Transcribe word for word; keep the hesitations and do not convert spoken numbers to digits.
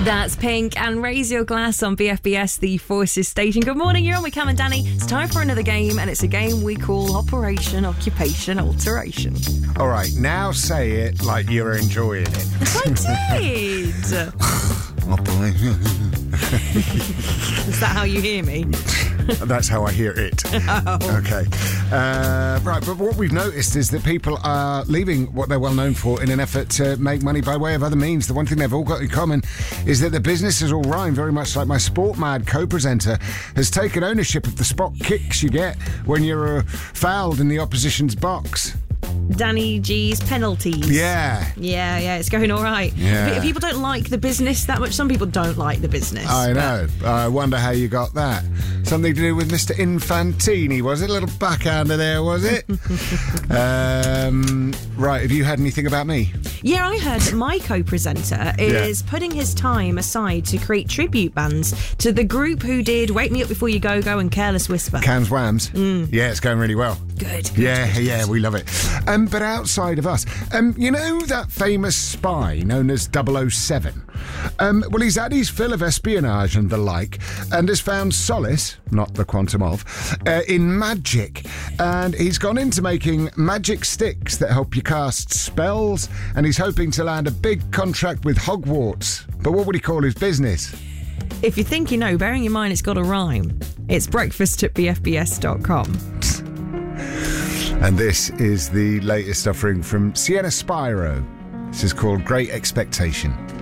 That's Pink and Raise Your Glass on B F B S, the Forces station. Good morning, you're on with Cam and Danny. It's time for another game, and it's a game we call Operation Occupation Alteration. All right, now say it like you're enjoying it. I did. Is that how you hear me? That's how I hear it. Oh. Okay. Uh, right, but what we've noticed is that people are leaving what they're well known for in an effort to make money by way of other means. The one thing they've all got in common is that the businesses all rhyme, very much like my Sport Mad co-presenter has taken ownership of the spot kicks you get when you're uh, fouled in the opposition's box. Danny G's penalties. Yeah. Yeah, yeah, it's going all right. Yeah. People don't like the business that much. Some people don't like the business. I know. But... I wonder how you got that. Something to do with Mister Infantini, was it? A little backhander there, was it? um, right, have you had anything about me? Yeah, I heard that my co-presenter is Yeah. putting his time aside to create tribute bands to the group who did Wake Me Up Before You Go Go and Careless Whisper. Cans Whams? Mm. Yeah, it's going really well. Good, good. Yeah, good, yeah, good. we love it. Um, but outside of us, um, you know that famous spy known as double oh seven? Um, well, he's had his fill of espionage and the like, and has found solace, not the quantum of, uh, in magic. And he's gone into making magic sticks that help you cast spells, and he's hoping to land a big contract with Hogwarts. But what would he call his business? If you think you know, bearing in mind it's got a rhyme, it's breakfast at b f b s dot com. And this is the latest offering from Sienna Spyro. This is called Great Expectation.